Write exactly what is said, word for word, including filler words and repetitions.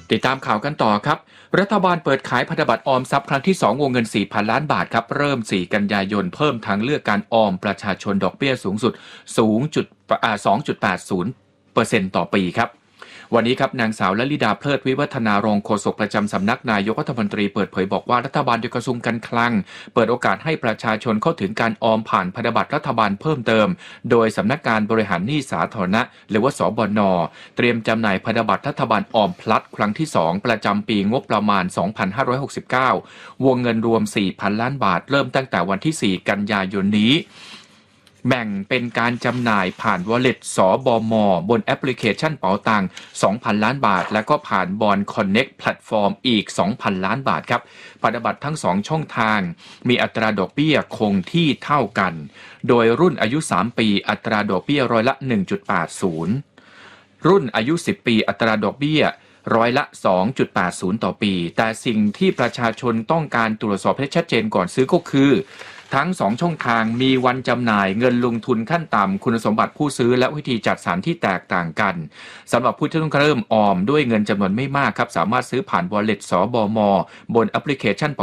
ติดตามข่าวกันต่อครับรัฐบาลเปิดขายพันธบัตรออมทรัพย์ครั้งที่สองวงเงิน สี่พัน ล้านบาทครับเริ่มสี่กันยายนเพิ่มทางเลือกการออมประชาชนดอกเบี้ยสูงสุดสูงจุดอ่า สองจุดแปดศูนย์เปอร์เซ็นต์ ต่อปีครับวันนี้ครับนางสาวลลิดาเพลิดวิวัฒนารองโฆษกประจำสำนักนายกรัฐมนตรีเปิดเผยบอกว่ารัฐบาลโดยกระทรวงการคลังเปิดโอกาสให้ประชาชนเข้าถึงการออมผ่านพันธบัตรรัฐบาลเพิ่มเติมโดยสำนักงานบริหารหนี้สาธารณะหรือว่าสบน.เตรียมจำหน่ายพันธบัตรรัฐบาลออมพลัสครั้งที่สองประจำปีงบประมาณสองพันห้าร้อยหกสิบเก้าวงเงินรวม สี่พัน ล้านบาทเริ่มตั้งแต่วันที่สี่กันยายนนี้แบ่งเป็นการจำหน่ายผ่าน Wallet สบม.บนแอปพลิเคชันเป๋าตัง สองพัน ล้านบาทแล้วก็ผ่าน Bond Connect Platform อีก สองพัน ล้านบาทครับพันธบัตรทั้งสองช่องทางมีอัตราดอกเบี้ยคงที่เท่ากันโดยรุ่นอายุสามปีอัตราดอกเบี้ยร้อยละ หนึ่งจุดแปดศูนย์ รุ่นอายุสิบปีอัตราดอกเบี้ยร้อยละ สองจุดแปดศูนย์ ต่อปีแต่สิ่งที่ประชาชนต้องการตรวจสอบให้ชัดเจนก่อนซื้อก็คือทั้งสองช่องทางมีวันจำหน่ายเงินลงทุนขั้นต่ำคุณสมบัติผู้ซื้อและวิธีจัดสรรที่แตกต่างกันสำหรับผู้ที่ต้องเริ่มออมด้วยเงินจำนวนไม่มากครับสามารถซื้อผ่าน Wallet สบม.บนแอปพลิเคชัน